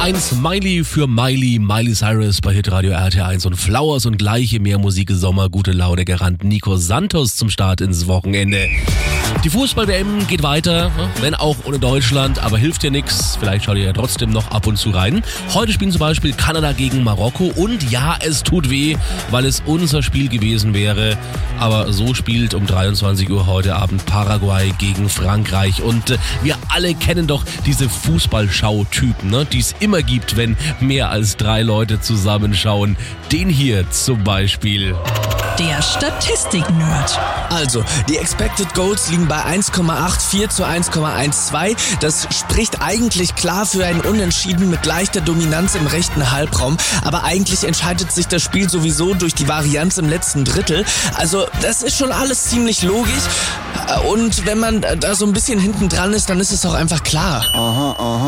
1 Miley für Miley Cyrus bei Hitradio RT1 und Flowers und gleiche mehr Musik Sommer, gute Laune Garant Nico Santos zum Start ins Wochenende. Die Fußball-WM geht weiter, wenn auch ohne Deutschland, aber hilft ja nichts. Vielleicht schaut ihr ja trotzdem noch ab und zu rein. Heute spielen zum Beispiel Kanada gegen Marokko und ja, es tut weh, weil es unser Spiel gewesen wäre. Aber so spielt um 23 Uhr heute Abend Paraguay gegen Frankreich und wir alle kennen doch diese Fußballschau-Typen, ne, die es immer gibt, wenn mehr als 3 Leute zusammenschauen. Den hier zum Beispiel. Der Statistik-Nerd. Also, die Expected Goals liegen bei 1,84 zu 1,12. Das spricht eigentlich klar für ein Unentschieden mit leichter Dominanz im rechten Halbraum. Aber eigentlich entscheidet sich das Spiel sowieso durch die Varianz im letzten Drittel. Also, das ist schon alles ziemlich logisch. Und wenn man da so ein bisschen hinten dran ist, dann ist es auch einfach klar. Aha.